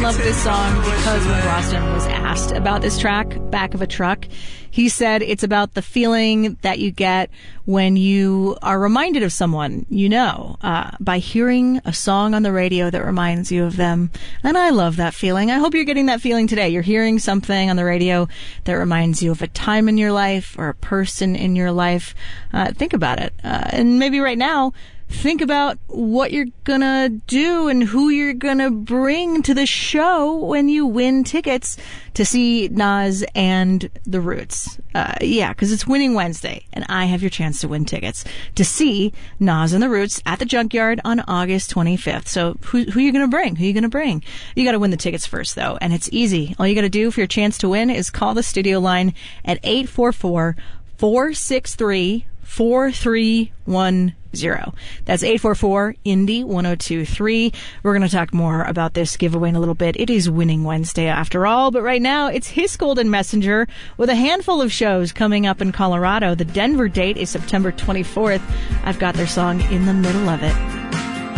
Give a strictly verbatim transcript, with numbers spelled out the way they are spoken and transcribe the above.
love this song because when Roston was asked about this track, Back of a Truck, he said it's about the feeling that you get when you are reminded of someone you know uh, by hearing a song on the radio that reminds you of them. And I love that feeling. I hope you're getting that feeling today. You're hearing something on the radio that reminds you of a time in your life or a person in your life. Uh, think about it. Uh, and maybe right now, think about what you're gonna do and who you're gonna bring to the show when you win tickets to see Nas and The Roots. Uh, yeah, because it's Winning Wednesday, and I have your chance to win tickets to see Nas and The Roots at the Junkyard on August twenty-fifth. So who, who are you gonna bring? Who are you gonna bring? You gotta win the tickets first, though, and it's easy. All you gotta do for your chance to win is call the studio line at eight four four, four six three, four three one zero. That's eight four four, Indy one oh two three. We're going to talk more about this giveaway in a little bit. It is Winning Wednesday after all, but right now it's His Golden Messenger with a handful of shows coming up in Colorado. The Denver date is September twenty-fourth. I've got their song In the Middle of It.